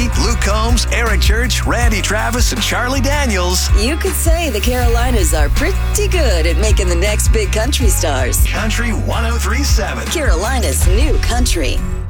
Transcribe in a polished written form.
Perry, Luke Combs, Eric Church, Randy Travis, and Charlie Daniels. You could say the Carolinas are pretty good at making the next big country stars. Country 103.7. Carolina's new country.